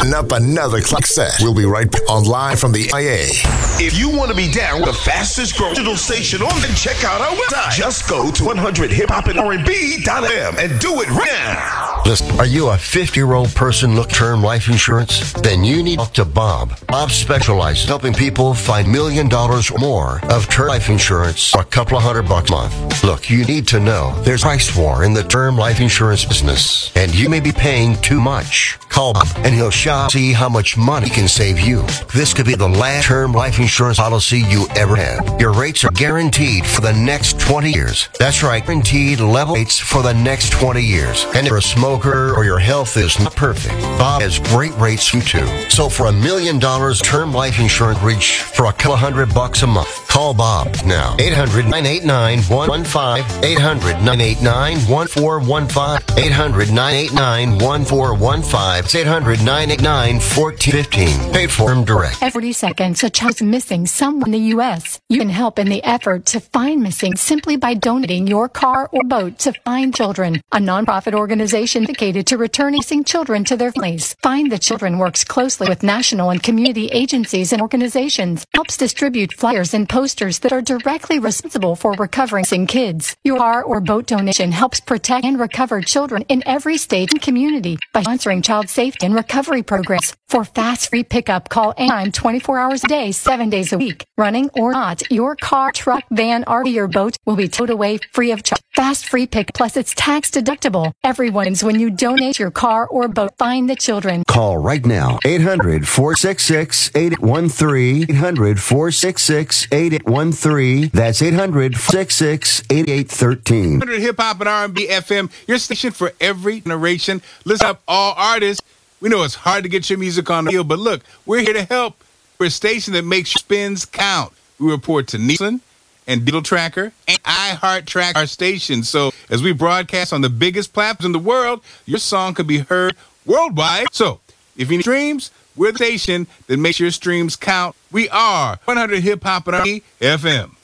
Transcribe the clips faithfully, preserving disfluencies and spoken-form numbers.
up another classic set. We'll be right back online from the I A. If you want to be down with the fastest growing digital station on, then check out our website. Just go to one hundred hip hop and R and B dot f m and do it right now. Listen, are you a fifty-year-old person looking for term life insurance? Then you need to talk to Bob. Bob specializes in helping people find million dollars or more of term life insurance for a couple of hundred bucks a month. Look, you need to know there's a price war in the term life insurance business, and you may be paying too much. Call Bob, and he'll shop see how much money he can save you. This could be the last term life insurance policy you ever had. Your rates are guaranteed for the next twenty years. That's right, guaranteed level rates for the next twenty years. And if you're a smoker or your health is not perfect, Bob has great rates for you too. So for a million dollars term life insurance, reach for a couple hundred bucks a month. Call Bob now. eight hundred, nine eight nine, one one five. eight hundred, nine eight nine, one four one five. eight hundred, nine eight nine, one four one five. It's eight hundred, nine eight nine, one four one five. Paid for him direct. Every forty seconds, a child's missing somewhere in the U S You can help in the effort to find missing simply by donating your car or boat to Find Children, a nonprofit organization dedicated to returning missing children to their families. Find the Children works closely with national and community agencies and organizations, helps distribute flyers and posters that are directly responsible for recovering missing kids. Your car or boat donation helps protect and recover children in every state and community by sponsoring child safety and recovery programs. For fast free pickup, call anytime twenty-four hours a day, seven days a week. Running or not, your car, truck, van, R V, or boat will be towed away free of charge. Fast free pick, plus it's tax deductible. Everyone wins when you donate your car or boat. Find the Children. Call right now. eight hundred, four six six, eight eight one three. eight hundred, four six six, eight eight one three. That's eight hundred, four six six, eight eight one three. one hundred Hip Hop and R and B F M, your station for every generation. Listen up, all artists. We know it's hard to get your music on the radio, but look, we're here to help. We're a station that makes your spins count. We report to Nissan and Digital Tracker and iHeartTrack, our station. So as we broadcast on the biggest platforms in the world, your song could be heard worldwide. So if you need streams, we're the station that makes your streams count. We are one hundred Hip Hop and R and B F M.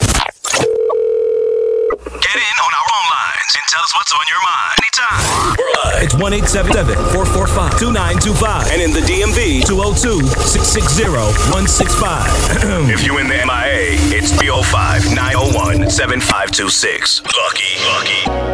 Get in on our phone lines and tell us what's on your mind anytime. We're live. It's one eight seven seven, four four five, two nine two five. And in the D M V, two oh two, six six zero, one six five. If you're in the M I A, it's three oh five, nine oh one, seven five two six. Lucky, lucky.